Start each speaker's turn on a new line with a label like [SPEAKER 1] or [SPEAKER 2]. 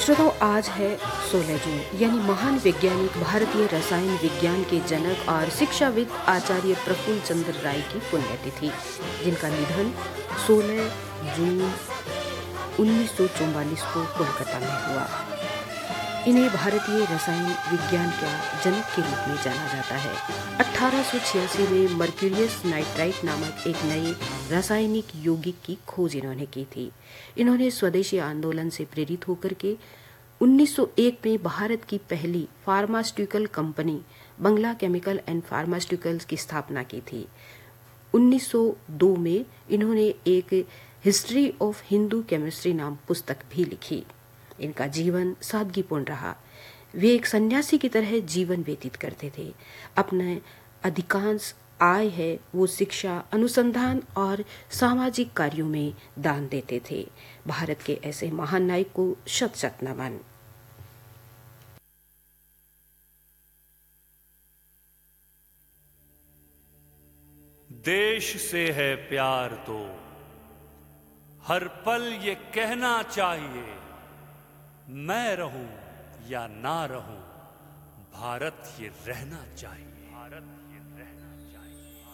[SPEAKER 1] श्रोताओं, आज है 16 जून यानी महान वैज्ञानिक भारतीय रसायन विज्ञान के जनक और शिक्षाविद आचार्य प्रफुल्ल चंद्र राय की पुण्यतिथि, जिनका निधन 16 जून 1944 को कोलकाता में हुआ। इन्हें भारतीय रसायन विज्ञान का जनक के रूप में जाना जाता है। 1886 में मर्क्यूरियस नाइट्राइट नामक एक नए रासायनिक यौगिक की खोज इन्होंने की थी। इन्होंने स्वदेशी आंदोलन से प्रेरित होकर के 1901 में भारत की पहली pharmaceutical company Bangla chemical and pharmaceuticals की स्थापना की थी। 1902 में इन्होंने एक हिस्ट्री ऑफ हिंदू केमिस्ट्री नाम पुस्तक भी लिखी। इनका जीवन सादगीपूर्ण रहा। वे एक सन्यासी की तरह जीवन व्यतीत करते थे। अपने अधिकांश आय है वो शिक्षा, अनुसंधान और सामाजिक कार्यों में दान देते थे। भारत के ऐसे महान नायक को शत शत नमन।
[SPEAKER 2] देश से है प्यार तो हर पल ये कहना चाहिए, मैं रहूं या ना रहूं, भारत ये रहना चाहिए।